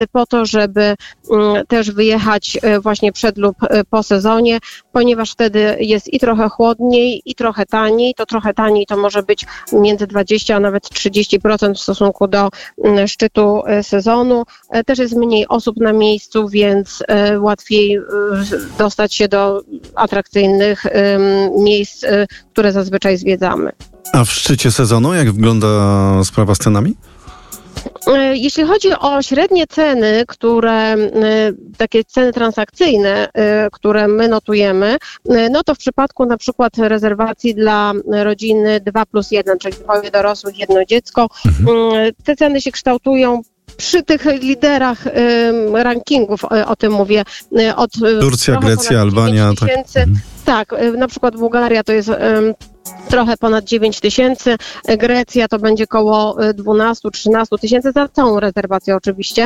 wyjazdy po to, żeby też wyjechać właśnie przed lub po sezonie, ponieważ wtedy jest i trochę chłodniej, i trochę taniej. To trochę taniej to może być między 20 a nawet 30% w stosunku do szczytu sezonu. Też jest mniej osób na miejscu, więc łatwiej dostać się do atrakcyjnych miejsc, które zazwyczaj zwiedzamy. A w szczycie sezonu jak wygląda sprawa z cenami? Jeśli chodzi o średnie ceny, takie ceny transakcyjne, które my notujemy, no to w przypadku na przykład rezerwacji dla rodziny 2+1, czyli dwoje dorosłych, jedno dziecko, te ceny się kształtują przy tych liderach rankingów, o tym mówię. Od Turcja, Grecja, Albania. Tak, na przykład Bułgaria to jest trochę ponad 9 tysięcy, Grecja to będzie koło 12-13 tysięcy za całą rezerwację oczywiście,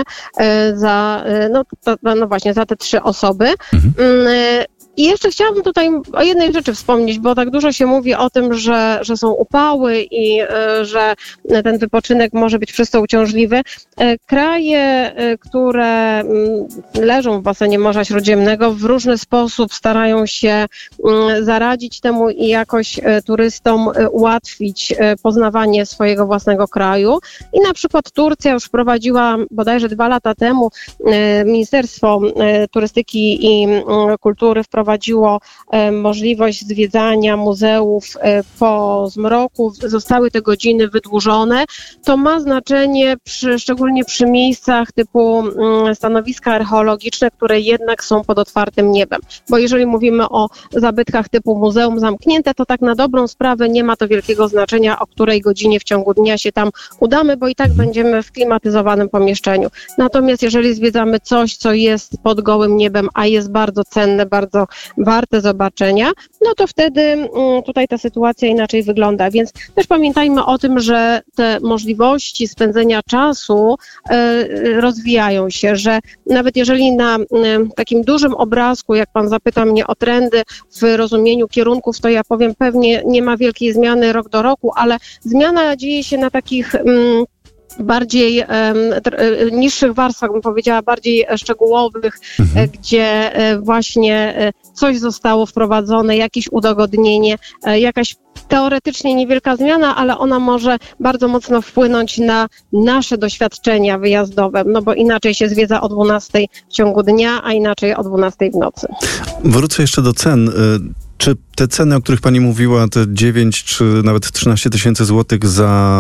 właśnie za te 3 osoby. I jeszcze chciałabym tutaj o jednej rzeczy wspomnieć, bo tak dużo się mówi o tym, że są upały i że ten wypoczynek może być przez to uciążliwy. Kraje, które leżą w basenie Morza Śródziemnego, w różny sposób starają się zaradzić temu i jakoś turystom ułatwić poznawanie swojego własnego kraju. I na przykład Turcja już wprowadziła bodajże 2 lata temu, Ministerstwo Turystyki i Kultury wprowadziło możliwość zwiedzania muzeów po zmroku, zostały te godziny wydłużone. To ma znaczenie szczególnie przy miejscach typu stanowiska archeologiczne, które jednak są pod otwartym niebem. Bo jeżeli mówimy o zabytkach typu muzeum zamknięte, to tak na dobrą sprawę nie ma to wielkiego znaczenia, o której godzinie w ciągu dnia się tam udamy, bo i tak będziemy w klimatyzowanym pomieszczeniu. Natomiast jeżeli zwiedzamy coś, co jest pod gołym niebem, a jest bardzo cenne, bardzo warte zobaczenia, no to wtedy tutaj ta sytuacja inaczej wygląda. Więc też pamiętajmy o tym, że te możliwości spędzenia czasu rozwijają się, że nawet jeżeli na takim dużym obrazku, jak pan zapyta mnie o trendy w rozumieniu kierunków, to ja powiem, pewnie nie ma wielkiej zmiany rok do roku, ale zmiana dzieje się na takich bardziej niższych warstwach, bym powiedziała, bardziej szczegółowych, gdzie właśnie coś zostało wprowadzone, jakieś udogodnienie, jakaś teoretycznie niewielka zmiana, ale ona może bardzo mocno wpłynąć na nasze doświadczenia wyjazdowe, no bo inaczej się zwiedza o 12 w ciągu dnia, a inaczej o 12 w nocy. Wrócę jeszcze do cen. Czy te ceny, o których pani mówiła, te 9 czy nawet 13 tysięcy złotych za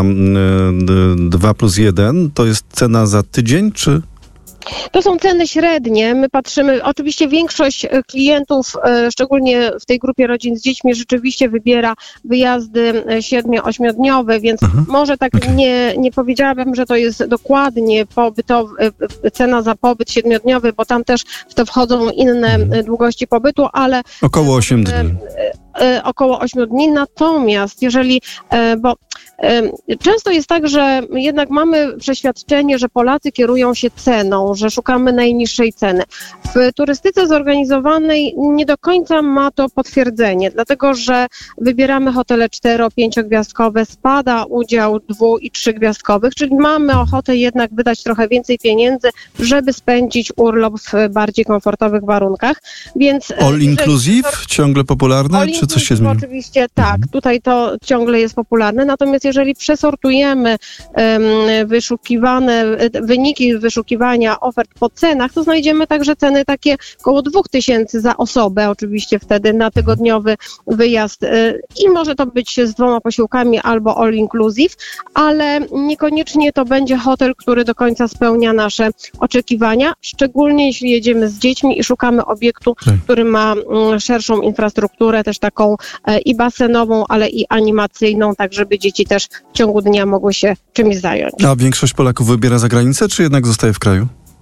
2+1, to jest cena za tydzień, czy? To są ceny średnie. My patrzymy, oczywiście większość klientów, szczególnie w tej grupie rodzin z dziećmi, rzeczywiście wybiera wyjazdy 7-8-dniowe, więc może tak nie powiedziałabym, że to jest dokładnie cena za pobyt 7-dniowy, bo tam też w to wchodzą inne długości pobytu, ale około 8 dni. Około 8 dni, natomiast jeżeli, bo często jest tak, że jednak mamy przeświadczenie, że Polacy kierują się ceną, że szukamy najniższej ceny. W turystyce zorganizowanej nie do końca ma to potwierdzenie, dlatego że wybieramy hotele 4-5 gwiazdkowe, spada udział 2- i 3-gwiazdkowych, czyli mamy ochotę jednak wydać trochę więcej pieniędzy, żeby spędzić urlop w bardziej komfortowych warunkach. Więc all inclusive ciągle popularne, czy coś się zmieni? Oczywiście tak, tutaj to ciągle jest popularne, natomiast jeżeli przesortujemy wyniki wyszukiwania ofert po cenach, to znajdziemy także ceny takie około 2000 za osobę, oczywiście wtedy na tygodniowy wyjazd i może to być z 2 posiłkami albo all inclusive, ale niekoniecznie to będzie hotel, który do końca spełnia nasze oczekiwania, szczególnie jeśli jedziemy z dziećmi i szukamy obiektu, który ma szerszą infrastrukturę, też taką i basenową, ale i animacyjną, tak żeby dzieci też w ciągu dnia mogły się czymś zająć. A większość Polaków wybiera za granicę, czy jednak zostaje w kraju?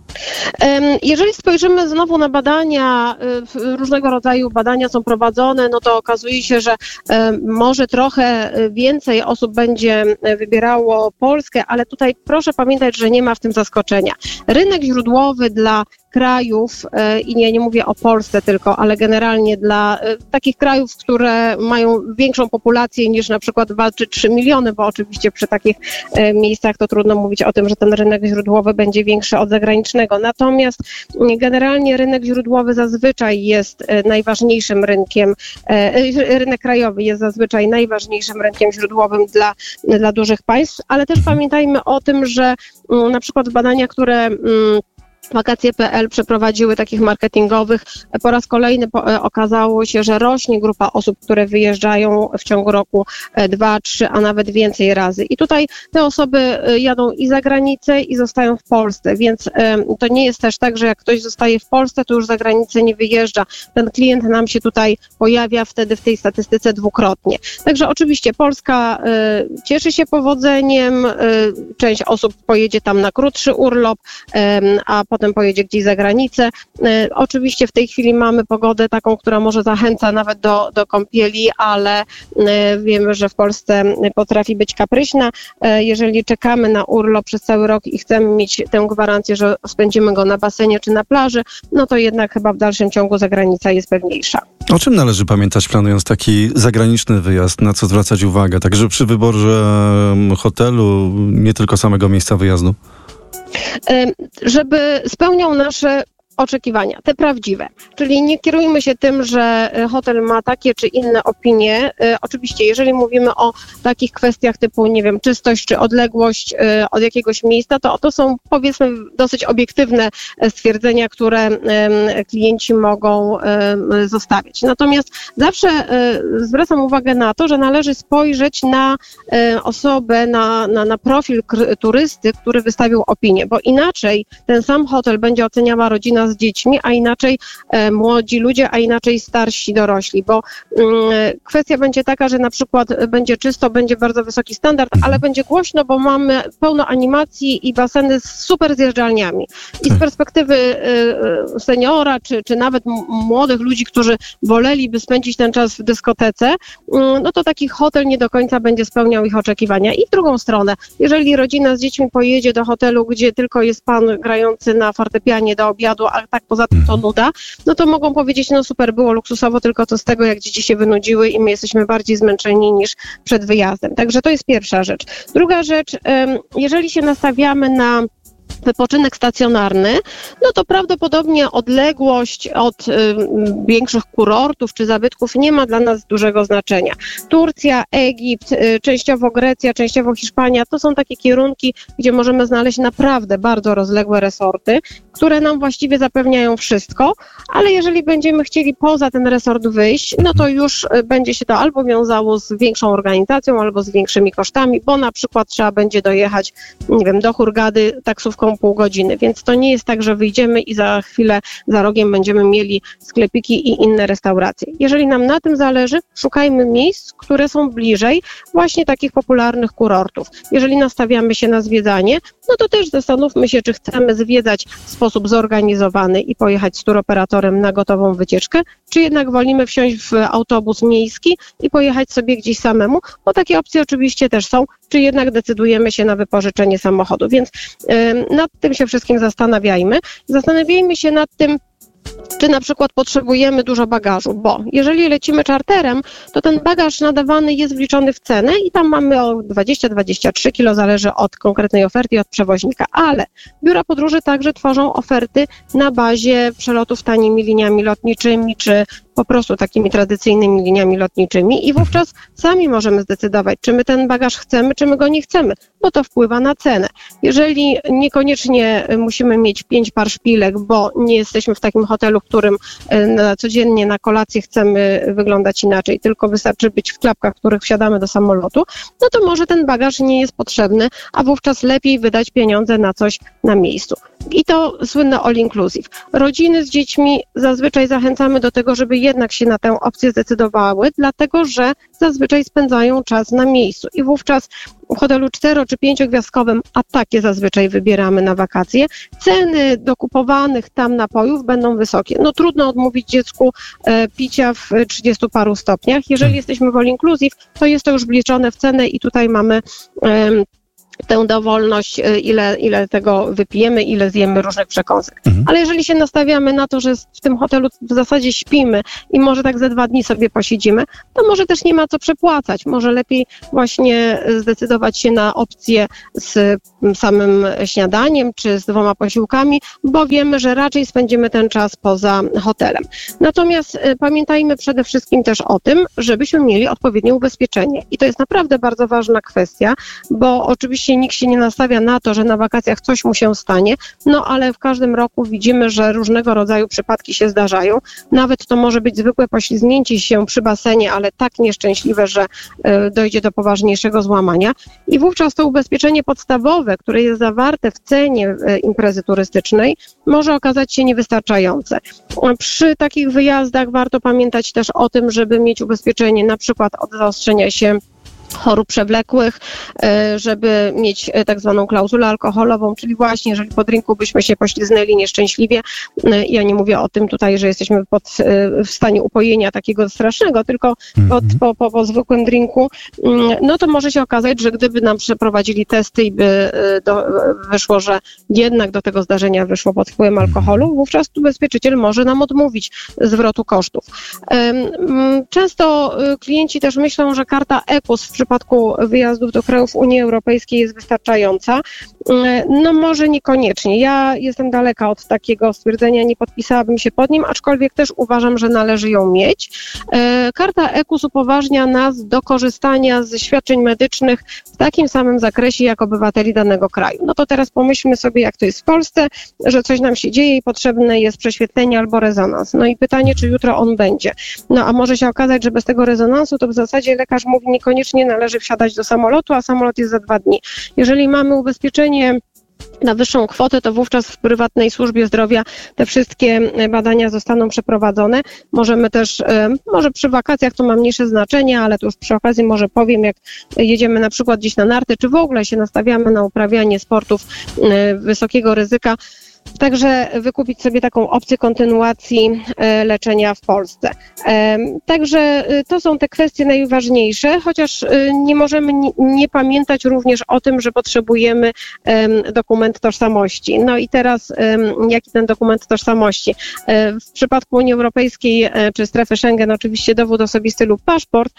Jeżeli spojrzymy znowu na badania, różnego rodzaju badania są prowadzone, no to okazuje się, że może trochę więcej osób będzie wybierało Polskę, ale tutaj proszę pamiętać, że nie ma w tym zaskoczenia. Rynek źródłowy dla krajów, i nie mówię o Polsce tylko, ale generalnie dla takich krajów, które mają większą populację niż na przykład 2 czy 3 miliony, bo oczywiście przy takich miejscach to trudno mówić o tym, że ten rynek źródłowy będzie większy od zagranicznego. Natomiast generalnie rynek źródłowy zazwyczaj jest najważniejszym rynkiem, rynek krajowy jest zazwyczaj najważniejszym rynkiem źródłowym dla dużych państw, ale też pamiętajmy o tym, że na przykład w badaniach, które Wakacje.pl przeprowadziły takich marketingowych. Po raz kolejny okazało się, że rośnie grupa osób, które wyjeżdżają w ciągu roku 2, 3, a nawet więcej razy. I tutaj te osoby jadą i za granicę i zostają w Polsce, więc to nie jest też tak, że jak ktoś zostaje w Polsce, to już za granicę nie wyjeżdża. Ten klient nam się tutaj pojawia wtedy w tej statystyce dwukrotnie. Także oczywiście Polska cieszy się powodzeniem, część osób pojedzie tam na krótszy urlop, a potem pojedzie gdzieś za granicę. Oczywiście w tej chwili mamy pogodę taką, która może zachęca nawet do kąpieli, ale wiemy, że w Polsce potrafi być kapryśna. Jeżeli czekamy na urlop przez cały rok i chcemy mieć tę gwarancję, że spędzimy go na basenie czy na plaży, no to jednak chyba w dalszym ciągu zagranica jest pewniejsza. O czym należy pamiętać, planując taki zagraniczny wyjazd? Na co zwracać uwagę? Także przy wyborze hotelu, nie tylko samego miejsca wyjazdu? Żeby spełniał nasze oczekiwania, te prawdziwe. Czyli nie kierujmy się tym, że hotel ma takie czy inne opinie. Oczywiście, jeżeli mówimy o takich kwestiach typu, nie wiem, czystość czy odległość od jakiegoś miejsca, to są, powiedzmy, dosyć obiektywne stwierdzenia, które klienci mogą zostawiać. Natomiast zawsze zwracam uwagę na to, że należy spojrzeć na osobę, na profil turysty, który wystawił opinię, bo inaczej ten sam hotel będzie oceniała rodzina z dziećmi, a inaczej młodzi ludzie, a inaczej starsi dorośli, bo kwestia będzie taka, że na przykład będzie czysto, będzie bardzo wysoki standard, ale będzie głośno, bo mamy pełno animacji i baseny z super zjeżdżalniami. I z perspektywy seniora, czy nawet młodych ludzi, którzy woleliby spędzić ten czas w dyskotece, no to taki hotel nie do końca będzie spełniał ich oczekiwania. I w drugą stronę, jeżeli rodzina z dziećmi pojedzie do hotelu, gdzie tylko jest pan grający na fortepianie do obiadu, a tak poza tym to nuda, no to mogą powiedzieć, no super, było luksusowo, tylko to z tego, jak dzieci się wynudziły i my jesteśmy bardziej zmęczeni niż przed wyjazdem. Także to jest pierwsza rzecz. Druga rzecz, jeżeli się nastawiamy na wypoczynek stacjonarny, no to prawdopodobnie odległość od większych kurortów czy zabytków nie ma dla nas dużego znaczenia. Turcja, Egipt, częściowo Grecja, częściowo Hiszpania, to są takie kierunki, gdzie możemy znaleźć naprawdę bardzo rozległe resorty, które nam właściwie zapewniają wszystko, ale jeżeli będziemy chcieli poza ten resort wyjść, no to już będzie się to albo wiązało z większą organizacją, albo z większymi kosztami, bo na przykład trzeba będzie dojechać, nie wiem, do Hurgady taksówką pół godziny, więc to nie jest tak, że wyjdziemy i za chwilę, za rogiem będziemy mieli sklepiki i inne restauracje. Jeżeli nam na tym zależy, szukajmy miejsc, które są bliżej właśnie takich popularnych kurortów. Jeżeli nastawiamy się na zwiedzanie, no to też zastanówmy się, czy chcemy zwiedzać w sposób zorganizowany i pojechać z turoperatorem na gotową wycieczkę, czy jednak wolimy wsiąść w autobus miejski i pojechać sobie gdzieś samemu, bo takie opcje oczywiście też są, czy jednak decydujemy się na wypożyczenie samochodu. Więc nad tym się wszystkim zastanawiajmy. Zastanawiajmy się nad tym, czy na przykład potrzebujemy dużo bagażu, bo jeżeli lecimy czarterem, to ten bagaż nadawany jest wliczony w cenę i tam mamy o 20-23 kg, zależy od konkretnej oferty i od przewoźnika, ale biura podróży także tworzą oferty na bazie przelotów tanimi liniami lotniczymi, czy po prostu takimi tradycyjnymi liniami lotniczymi i wówczas sami możemy zdecydować, czy my ten bagaż chcemy, czy my go nie chcemy, bo to wpływa na cenę. Jeżeli niekoniecznie musimy mieć 5 par szpilek, bo nie jesteśmy w takim hotelu, w którym codziennie na kolację chcemy wyglądać inaczej, tylko wystarczy być w klapkach, w których wsiadamy do samolotu, no to może ten bagaż nie jest potrzebny, a wówczas lepiej wydać pieniądze na coś na miejscu. I to słynne all inclusive. Rodziny z dziećmi zazwyczaj zachęcamy do tego, żeby jednak się na tę opcję zdecydowały, dlatego że zazwyczaj spędzają czas na miejscu i wówczas w hotelu 4- czy 5-gwiazdkowym, a takie zazwyczaj wybieramy na wakacje, ceny dokupowanych tam napojów będą wysokie. No trudno odmówić dziecku picia w 30 paru stopniach. Jeżeli jesteśmy w all inclusive, to jest to już wliczone w cenę i tutaj mamy tę dowolność, ile tego wypijemy, ile zjemy różnych przekąsek. Ale jeżeli się nastawiamy na to, że w tym hotelu w zasadzie śpimy i może tak ze 2 dni sobie posiedzimy, to może też nie ma co przepłacać. Może lepiej właśnie zdecydować się na opcję z samym śniadaniem czy z 2 posiłkami, bo wiemy, że raczej spędzimy ten czas poza hotelem. Natomiast pamiętajmy przede wszystkim też o tym, żebyśmy mieli odpowiednie ubezpieczenie. I to jest naprawdę bardzo ważna kwestia, bo oczywiście nikt się nie nastawia na to, że na wakacjach coś mu się stanie, no ale w każdym roku widzimy, że różnego rodzaju przypadki się zdarzają. Nawet to może być zwykłe poślizgnięcie się przy basenie, ale tak nieszczęśliwe, że dojdzie do poważniejszego złamania. I wówczas to ubezpieczenie podstawowe, które jest zawarte w cenie imprezy turystycznej, może okazać się niewystarczające. Przy takich wyjazdach warto pamiętać też o tym, żeby mieć ubezpieczenie na przykład od zaostrzenia się chorób przewlekłych, żeby mieć tak zwaną klauzulę alkoholową, czyli właśnie jeżeli po drinku byśmy się pośliznęli nieszczęśliwie, ja nie mówię o tym tutaj, że jesteśmy w stanie upojenia takiego strasznego, tylko po zwykłym drinku, no to może się okazać, że gdyby nam przeprowadzili testy i by wyszło, że jednak do tego zdarzenia wyszło pod wpływem alkoholu, wówczas ubezpieczyciel może nam odmówić zwrotu kosztów. Często klienci też myślą, że karta EKUS w przypadku wyjazdów do krajów Unii Europejskiej jest wystarczająca. No może niekoniecznie. Ja jestem daleka od takiego stwierdzenia, nie podpisałabym się pod nim, aczkolwiek też uważam, że należy ją mieć. Karta EKUS upoważnia nas do korzystania ze świadczeń medycznych w takim samym zakresie jak obywateli danego kraju. No to teraz pomyślmy sobie, jak to jest w Polsce, że coś nam się dzieje i potrzebne jest prześwietlenie albo rezonans. No i pytanie, czy jutro on będzie. No a może się okazać, że bez tego rezonansu to w zasadzie lekarz mówi, niekoniecznie należy wsiadać do samolotu, a samolot jest za 2 dni. Jeżeli mamy ubezpieczenie na wyższą kwotę, to wówczas w prywatnej służbie zdrowia te wszystkie badania zostaną przeprowadzone. Możemy też, może przy wakacjach to ma mniejsze znaczenie, ale to już przy okazji może powiem, jak jedziemy na przykład gdzieś na narty, czy w ogóle się nastawiamy na uprawianie sportów wysokiego ryzyka, także wykupić sobie taką opcję kontynuacji leczenia w Polsce. Także to są te kwestie najważniejsze, chociaż nie możemy nie pamiętać również o tym, że potrzebujemy dokument tożsamości. No i teraz jaki ten dokument tożsamości? W przypadku Unii Europejskiej czy strefy Schengen oczywiście dowód osobisty lub paszport,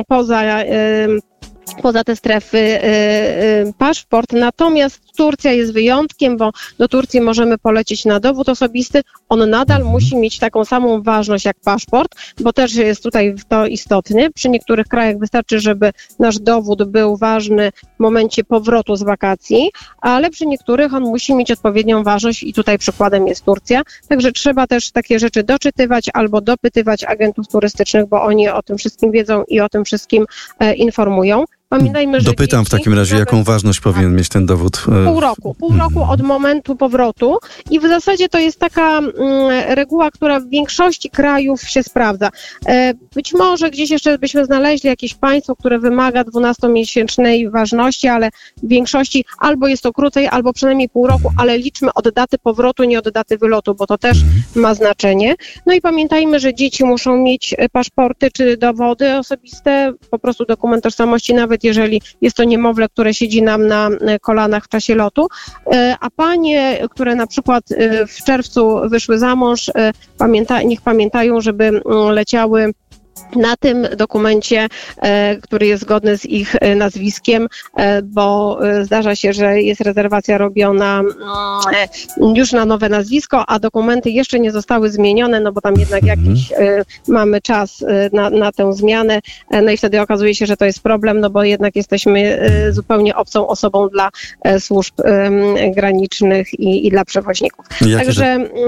poza te strefy paszport, natomiast Turcja jest wyjątkiem, bo do Turcji możemy polecieć na dowód osobisty. On nadal musi mieć taką samą ważność jak paszport, bo też jest tutaj to istotny. Przy niektórych krajach wystarczy, żeby nasz dowód był ważny w momencie powrotu z wakacji, ale przy niektórych on musi mieć odpowiednią ważność i tutaj przykładem jest Turcja. Także trzeba też takie rzeczy doczytywać albo dopytywać agentów turystycznych, bo oni o tym wszystkim wiedzą i o tym wszystkim informują. Pamiętajmy, że dopytam w takim razie, jaką ważność powinien mieć ten dowód? Pół roku od momentu powrotu i w zasadzie to jest taka reguła, która w większości krajów się sprawdza. Być może gdzieś jeszcze byśmy znaleźli jakieś państwo, które wymaga 12-miesięcznej ważności, ale w większości albo jest to krócej, albo przynajmniej pół roku, ale liczmy od daty powrotu, nie od daty wylotu, bo to też ma znaczenie. No i pamiętajmy, że dzieci muszą mieć paszporty czy dowody osobiste, po prostu dokument tożsamości, nawet jeżeli jest to niemowlę, które siedzi nam na kolanach w czasie lotu, a panie, które na przykład w czerwcu wyszły za mąż, niech pamiętają, żeby leciały na tym dokumencie, który jest zgodny z ich nazwiskiem, bo zdarza się, że jest rezerwacja robiona już na nowe nazwisko, a dokumenty jeszcze nie zostały zmienione, no bo tam jednak jakiś mamy czas na tę zmianę, no i wtedy okazuje się, że to jest problem, no bo jednak jesteśmy zupełnie obcą osobą dla służb granicznych i dla przewoźników. Także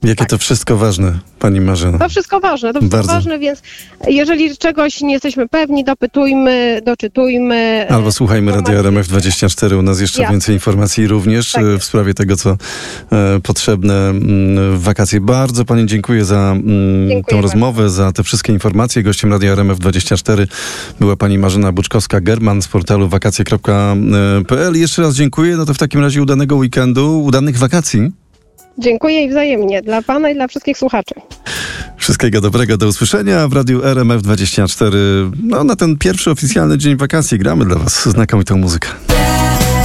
Jakie to wszystko ważne, pani Marzeno. To wszystko ważne, więc jeżeli czegoś nie jesteśmy pewni, dopytujmy, doczytujmy. Albo słuchajmy Radia RMF24, u nas jeszcze więcej informacji również w sprawie tego, co potrzebne w wakacje. Bardzo pani dziękuję za tę rozmowę, za te wszystkie informacje. Gościem Radia RMF24 była pani Marzena Buczkowska-German z portalu wakacje.pl. Jeszcze raz dziękuję, no to w takim razie udanego weekendu, udanych wakacji. Dziękuję i wzajemnie dla pana i dla wszystkich słuchaczy. Wszystkiego dobrego, do usłyszenia w Radiu RMF24. No, na ten pierwszy oficjalny dzień wakacji gramy dla was znakomitą muzykę.